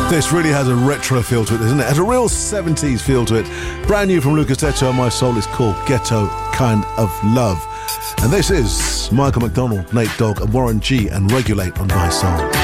This really has a retro feel to it, doesn't it? It has a real 70s feel to it. Brand new from Lucas Techo and My Soul is called Ghetto Kind of Love. And this is Michael McDonald, Nate Dogg and Warren G and Regulate on My Soul.